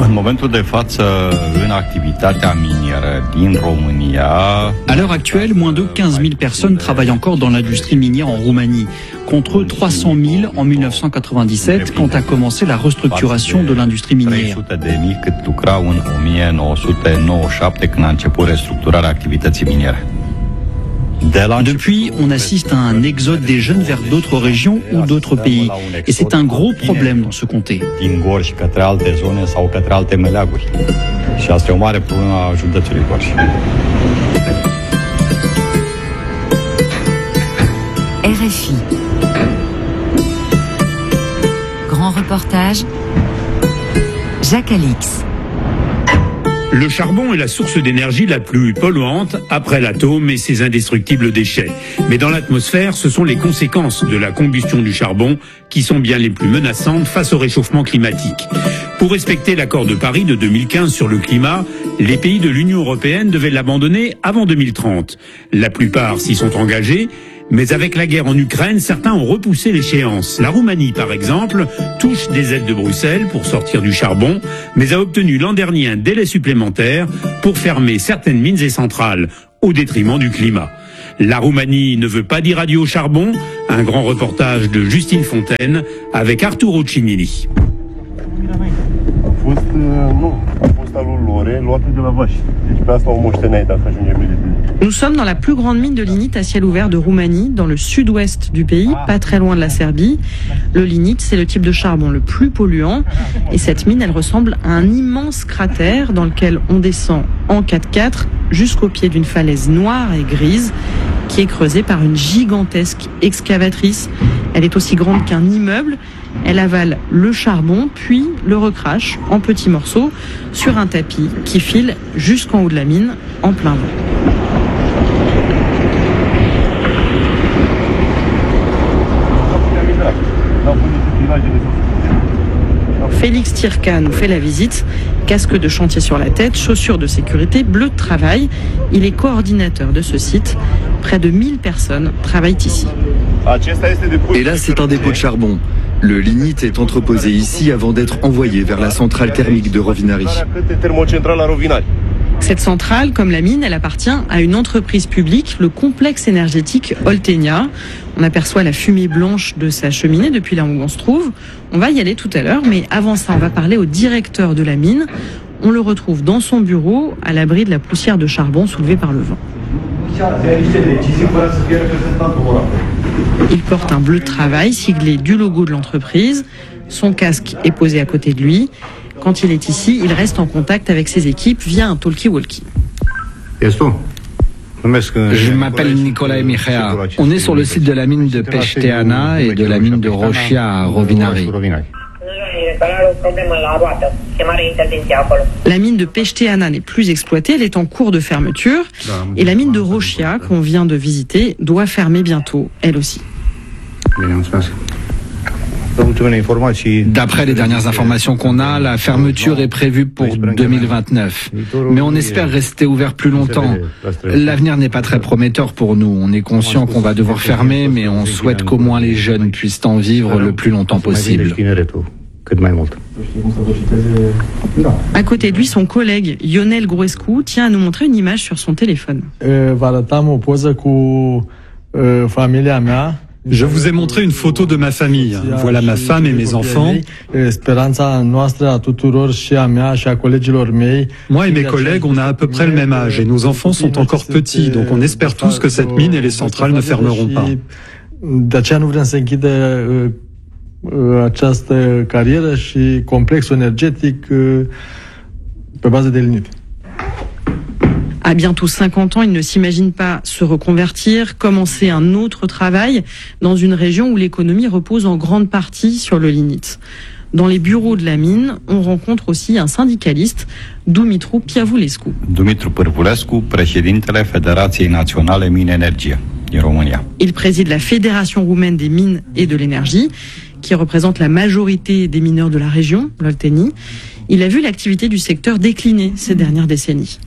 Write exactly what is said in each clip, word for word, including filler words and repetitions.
În momentul de față, în activitatea minieră din România... À l'heure actuelle, moins de quinze mille personnes travaillent encore dans l'industrie minière en Roumanie, contre trois cent mille en mille neuf cent quatre-vingt-dix-sept, quand a commencé la restructuration de l'industrie minière. trei sute de mii cât lucrau în o mie nouă sute nouăzeci și șapte, când a început restructurarea activității miniere. Depuis, on assiste à un exode des jeunes vers d'autres régions ou d'autres pays. Et c'est un gros problème dans ce comté. Din Gorj către alte zone sau către alte meleaguri. Și asta e o mare problemă a județului Gorj. R F I. Grand reportage. Jacques Alix. Le charbon est la source d'énergie la plus polluante après l'atome et ses indestructibles déchets. Mais dans l'atmosphère, ce sont les conséquences de la combustion du charbon qui sont bien les plus menaçantes face au réchauffement climatique. Pour respecter l'accord de Paris de deux mille quinze sur le climat, les pays de l'Union européenne devaient l'abandonner avant deux mille trente. La plupart s'y sont engagés, mais avec la guerre en Ukraine, certains ont repoussé l'échéance. La Roumanie, par exemple, touche des aides de Bruxelles pour sortir du charbon, mais a obtenu l'an dernier un délai supplémentaire pour fermer certaines mines et centrales, au détriment du climat. La Roumanie ne veut pas d'irradier au charbon. Un grand reportage de Justine Fontaine avec Arturo Cignini. Nous sommes dans la plus grande mine de lignite à ciel ouvert de Roumanie, dans le sud-ouest du pays, pas très loin de la Serbie. Le lignite, c'est le type de charbon le plus polluant. Et cette mine, elle ressemble à un immense cratère dans lequel on descend en quatre-quatre jusqu'au pied d'une falaise noire et grise qui est creusée par une gigantesque excavatrice. Elle est aussi grande qu'un immeuble. Elle avale le charbon, puis le recrache en petits morceaux sur un tapis qui file jusqu'en haut de la mine en plein vent. Félix Tirca nous fait la visite. Casque de chantier sur la tête, chaussures de sécurité, bleu de travail. Il est coordinateur de ce site. Près de mille personnes travaillent ici. Et là, c'est un dépôt de charbon. Le lignite est entreposé ici avant d'être envoyé vers la centrale thermique de Rovinari. Cette centrale, comme la mine, elle appartient à une entreprise publique, le complexe énergétique Oltenia. On aperçoit la fumée blanche de sa cheminée depuis là où on se trouve. On va y aller tout à l'heure, mais avant ça, on va parler au directeur de la mine. On le retrouve dans son bureau, à l'abri de la poussière de charbon soulevée par le vent. Il porte un bleu de travail siglé du logo de l'entreprise. Son casque est posé à côté de lui. Quand il est ici, il reste en contact avec ses équipes via un talkie-walkie. Je m'appelle Nicolae Mihea. On est sur le site de la mine de Peșteana et de la mine de Roșia à Rovinari. La mine de Peșteana n'est plus exploitée, elle est en cours de fermeture. Et la mine de Roșia, qu'on vient de visiter, doit fermer bientôt, elle aussi. D'après les dernières informations qu'on a, la fermeture est prévue pour deux mille vingt-neuf. Mais on espère rester ouvert plus longtemps. L'avenir n'est pas très prometteur pour nous. On est conscient qu'on va devoir fermer, mais on souhaite qu'au moins les jeunes puissent en vivre le plus longtemps possible. À côté de lui, son collègue Ionel Gruescu tient à nous montrer une image sur son téléphone. Je vous ai montré une photo de ma famille. Voilà ma femme et mes enfants. Moi et mes collègues, on a à peu près le même âge et nos enfants sont encore petits, donc on espère tous que cette mine et les centrales ne fermeront pas. Această carieră și complexul energetic pe bază de lignite. À bientôt cinquante ans, il ne s'imagine pas se reconvertir, commencer un autre travail dans une région où l'économie repose en grande partie sur le lignite. Dans les bureaux de la mine, on rencontre aussi un syndicaliste, Dumitru Piavulescu. Dumitru Pârvulescu, președintele Federației Naționale Mine Energie din România. Il préside la Fédération roumaine des mines et de l'énergie, qui représente la majorité des mineurs de la région, l'Oltenie. Il a vu l'activité du secteur décliner ces dernières décennies.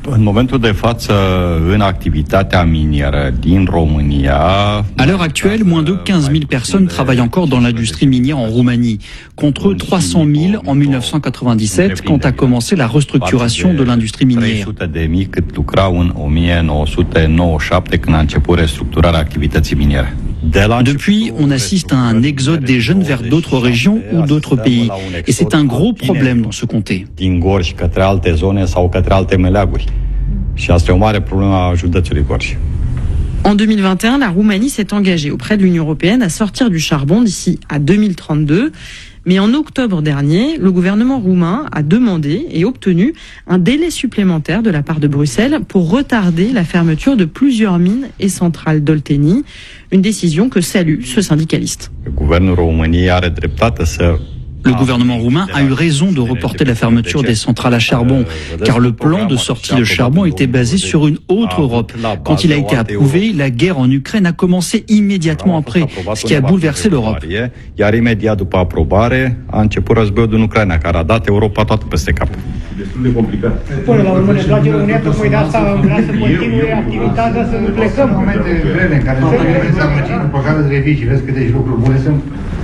În momentul de față, în activitatea minieră din România... À l'heure actuelle, moins de quinze mille personnes travaillent encore dans l'industrie minière en Roumanie, contre trois cent mille en mille neuf cent quatre-vingt-dix-sept, quand a commencé la restructuration de l'industrie minière. trei sute de mii cât lucrau în o mie nouă sute nouăzeci și șapte, când a început restructurarea activității miniere. Depuis, on assiste à un exode des jeunes vers d'autres régions ou d'autres pays. Et c'est un gros problème dans ce comté. Din Gorj către alte zone sau către alte meleaguri. Și asta e o mare problemă a județului Gorj. En deux mille vingt et un, la Roumanie s'est engagée auprès de l'Union européenne à sortir du charbon d'ici à deux mille trente-deux. Mais en octobre dernier, le gouvernement roumain a demandé et obtenu un délai supplémentaire de la part de Bruxelles pour retarder la fermeture de plusieurs mines et centrales d'Olteni, une décision que salue ce syndicaliste. Guvernul României are dreptate să Le gouvernement roumain a eu raison de reporter la fermeture des centrales à charbon, car le plan de sortie de charbon était basé sur une autre Europe. Quand il a été approuvé, la guerre en Ukraine a commencé immédiatement après, ce qui a bouleversé l'Europe. Iar imediat după aprobare a început războiul din Ucraina, care a dat Europa toată peste cap. Destul de complicat. Până la urmă ne place România, tocmai de asta vrea să continue activitatea, să nu plecăm. Momente grele în care să măcini, după care îți revii și vezi câte lucruri bune sunt.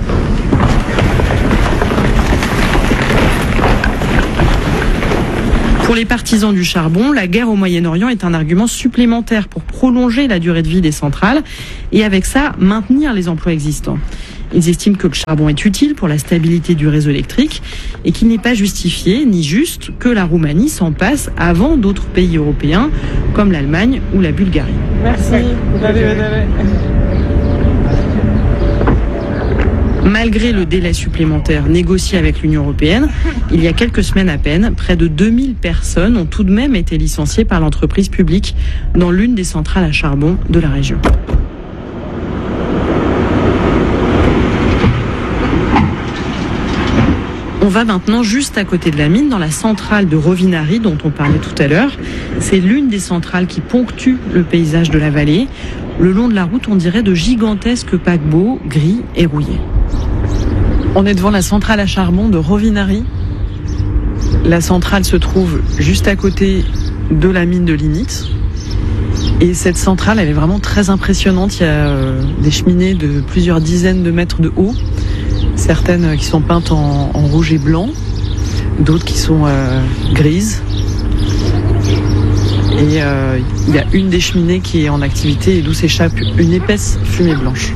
Pour les partisans du charbon, la guerre au Moyen-Orient est un argument supplémentaire pour prolonger la durée de vie des centrales et avec ça maintenir les emplois existants. Ils estiment que le charbon est utile pour la stabilité du réseau électrique et qu'il n'est pas justifié ni juste que la Roumanie s'en passe avant d'autres pays européens comme l'Allemagne ou la Bulgarie. Merci. Malgré le délai supplémentaire négocié avec l'Union européenne, il y a quelques semaines à peine, près de deux mille personnes ont tout de même été licenciées par l'entreprise publique dans l'une des centrales à charbon de la région. On va maintenant juste à côté de la mine, dans la centrale de Rovinari dont on parlait tout à l'heure. C'est l'une des centrales qui ponctue le paysage de la vallée. Le long de la route, on dirait de gigantesques paquebots gris et rouillés. On est devant la centrale à charbon de Rovinari. La centrale se trouve juste à côté de la mine de lignite. Et cette centrale, elle est vraiment très impressionnante. Il y a euh, des cheminées de plusieurs dizaines de mètres de haut. Certaines qui sont peintes en, en rouge et blanc. D'autres qui sont euh, grises. Et euh, il y a une des cheminées qui est en activité et d'où s'échappe une épaisse fumée blanche.